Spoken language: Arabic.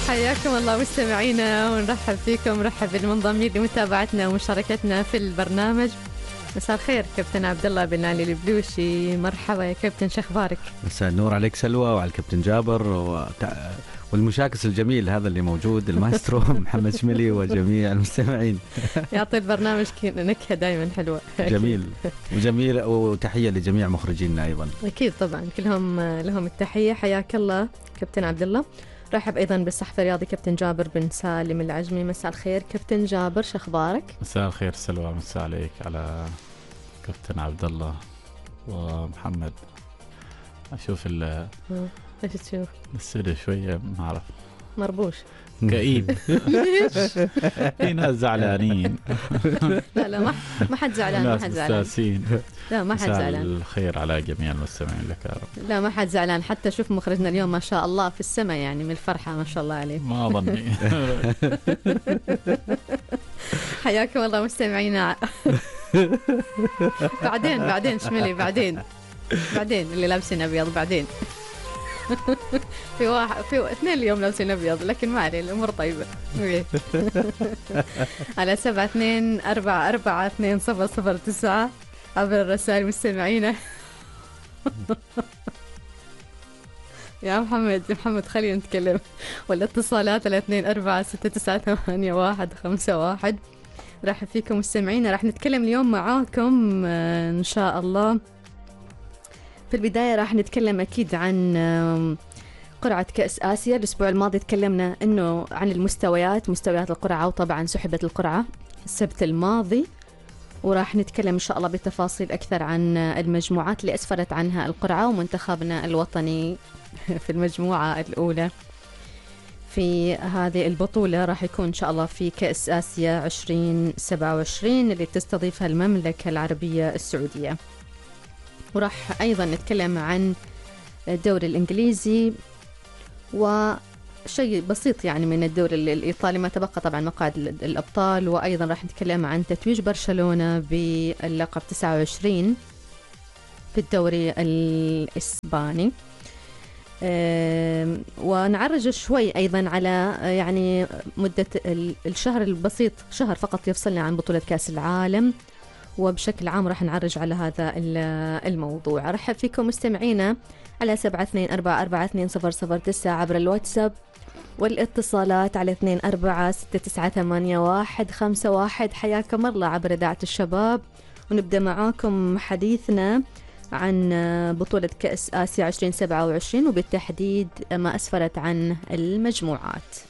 حياكم الله مستمعينا ونرحب فيكم، نرحب بالمنضمين لمتابعتنا ومشاركتنا في البرنامج. مساء الخير كابتن عبد الله بن علي البلوشي، مرحبا يا كابتن، شو اخبارك؟ مساء النور عليك سلوى وعلى الكابتن جابر والمشاكس الجميل هذا اللي موجود المايسترو محمد شملي وجميع المستمعين. يعطي البرنامج نكهة دايما حلوة. جميل وتحية لجميع مخرجينا أيضا. أكيد طبعا كلهم لهم التحية. حياك الله كابتن عبد الله. رحب أيضا بالصحفي الرياضي كابتن جابر بن سالم العجمي. مساء الخير كابتن جابر، شو أخبارك؟ مساء الخير سلوى، مساء عليك على كابتن عبد الله ومحمد. أشوف ايش تشوف؟ السر شوية ما أعرف، مربوش كئيب. في ناس زعلانين. لا ما حد زعلان، ما حد زعلان. لا ما حد زعلان. الخير على جميع المستمعين لك يا رب. لا ما حد زعلان، حتى شوف مخرجنا اليوم ما شاء الله في السماء، يعني من الفرحة ما شاء الله عليه. ما ظني. حياكم الله مستمعينا. بعدين شملي، بعدين اللي لابسين أبيض بعدين. في اثنين اليوم لابسين أبيض، لكن ما عليه، الأمور طيبة. على 72442009 عبر الرسائل مستمعينا. يا محمد خلينا نتكلم. والاتصالات على 2469981151. راح فيكم مستمعينا. راح نتكلم اليوم معاكم إن شاء الله. في البداية راح نتكلم أكيد عن قرعة كأس آسيا. الأسبوع الماضي تكلمنا إنه عن مستويات القرعة، وطبعا سحبت القرعة السبت الماضي، وراح نتكلم إن شاء الله بتفاصيل أكثر عن المجموعات اللي أسفرت عنها القرعة، ومنتخبنا الوطني في المجموعة الأولى في هذه البطولة. راح يكون إن شاء الله في كأس آسيا 2027 اللي تستضيفها المملكة العربية السعودية. وراح أيضا نتكلم عن الدوري الإنجليزي وشيء بسيط يعني من الدوري الإيطالي، ما تبقى طبعا مقاعد الأبطال. وأيضا راح نتكلم عن تتويج برشلونة باللقب 29 في الدوري الإسباني. ونعرج شوي أيضا على يعني مدة الشهر البسيط، شهر فقط يفصلنا عن بطولة كأس العالم، وبشكل عام راح نعرج على هذا الموضوع. رحب فيكم مستمعينا على 72442009 عبر الواتساب، والاتصالات على 2469981151. حياكم الله عبر إذاعة الشباب. ونبدأ معاكم حديثنا عن بطولة كأس آسيا 2027 وبالتحديد ما أسفرت عن المجموعات.